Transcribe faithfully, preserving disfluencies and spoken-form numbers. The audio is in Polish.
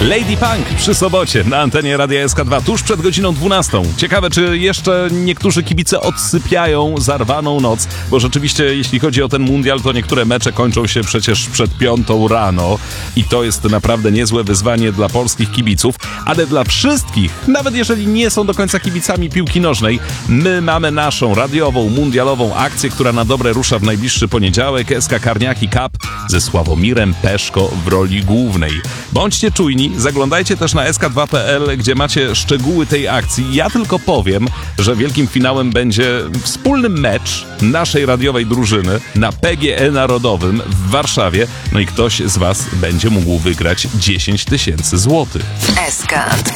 Lady Punk przy sobocie na antenie Radia S K dwa tuż przed godziną dwunastą. Ciekawe, czy jeszcze niektórzy kibice odsypiają zarwaną noc, bo rzeczywiście jeśli chodzi o ten mundial, to niektóre mecze kończą się przecież przed piątą rano i to jest naprawdę niezłe wyzwanie dla polskich kibiców, ale dla wszystkich, nawet jeżeli nie są do końca kibicami piłki nożnej, my mamy naszą radiową, mundialową akcję, która na dobre rusza w najbliższy poniedziałek. S K Karniaki Cup ze Sławomirem Peszko w roli głównej. Bądźcie czujni, zaglądajcie też na S K dwa kropka P L, gdzie macie szczegóły tej akcji. Ja tylko powiem, że wielkim finałem będzie wspólny mecz naszej radiowej drużyny na P G E Narodowym w Warszawie. No i ktoś z was będzie mógł wygrać dziesięć tysięcy złotych. S K